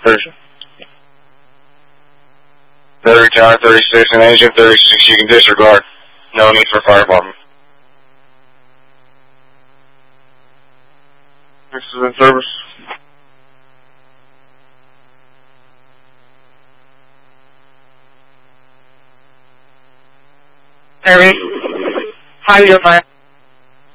Persian. Battery tower 36 and engine 36 you can disregard. No need for fire department. This is in service. Harry, 505.